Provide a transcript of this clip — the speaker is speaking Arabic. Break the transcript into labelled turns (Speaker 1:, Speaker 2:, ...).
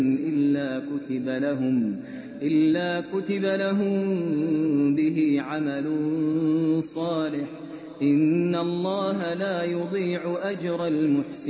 Speaker 1: إلا كتب لهم به عمل صالح إن الله لا يضيع أجر المحسنين